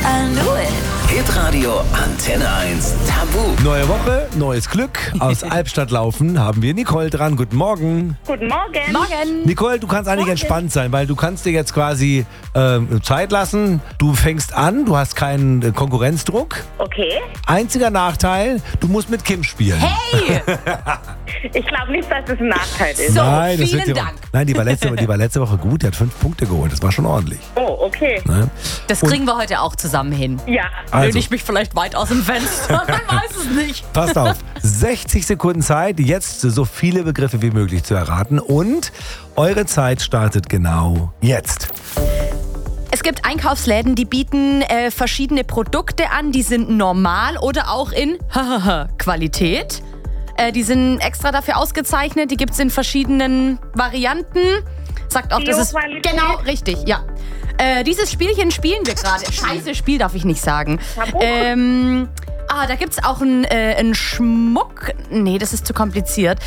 I knew it. Hitradio Antenne 1 Tabu. Neue Woche, neues Glück. Aus Albstadt laufen haben wir Nicole dran. Guten Morgen. Guten Morgen. Morgen. Nicole, du kannst eigentlich entspannt sein, weil du kannst dir jetzt quasi Zeit lassen. Du fängst an, du hast keinen Konkurrenzdruck. Okay. Einziger Nachteil, du musst mit Kim spielen. Hey! Ich glaube nicht, dass das ein Nachteil ist. So, Nein, das vielen wird Dank. Nein, die war letzte Woche gut. Die hat 5 Punkte geholt. Das war schon ordentlich. Oh, okay. Ne? Das kriegen wir heute auch zusammen hin. Ja. Also, Lehne ich mich vielleicht weit aus dem Fenster? Man weiß es nicht. passt auf. 60 Sekunden Zeit, jetzt so viele Begriffe wie möglich zu erraten. Und eure Zeit startet genau jetzt. Es gibt Einkaufsläden, die bieten verschiedene Produkte an. Die sind normal oder auch in Qualität. Die sind extra dafür ausgezeichnet. Die gibt es in verschiedenen Varianten. Sagt auch, das ist Bio-Qualität. genau richtig, ja. Dieses Spielchen spielen wir gerade. Scheiße, Spiel darf ich nicht sagen. Da gibt es auch einen Schmuck. Nee, das ist zu kompliziert.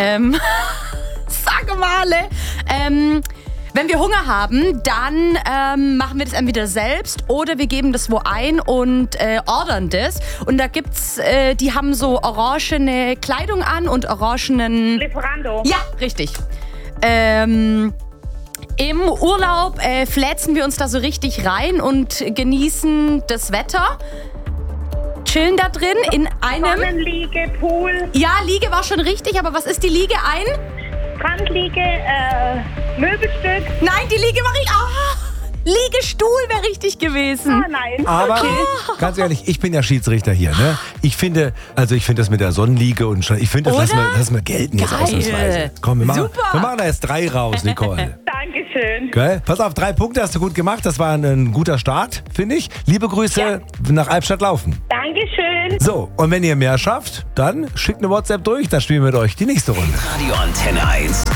Sag mal. Wenn wir Hunger haben, dann machen wir das entweder selbst oder wir geben das wo ein und ordern das. Und da gibt's, die haben so orangene Kleidung an und orangenen... Lieferando. Ja, richtig. Im Urlaub fläzen wir uns da so richtig rein und genießen das Wetter. Chillen da drin in einem... Sonnenliege, Pool, Ja, Liege war schon richtig, aber was ist die Liege? Ein... Strandliege, Möbelstück. Nein, die Liege war richtig... Liegestuhl wäre richtig gewesen. Ah, nein. Aber ganz ehrlich, ich bin ja Schiedsrichter hier. Ne? Ich finde das mit der Sonnenliege und ich finde, das lassen wir gelten jetzt Geil. ausnahmsweise. Komm, wir machen Super. da jetzt 3 raus, Nicole. Dankeschön. Gell? Pass auf, 3 Punkte hast du gut gemacht. Das war ein guter Start, finde ich. Liebe Grüße nach Albstadt laufen. Dankeschön. So, und wenn ihr mehr schafft, dann schickt eine WhatsApp durch. Dann spielen wir mit euch die nächste Runde. Radio Antenne 1.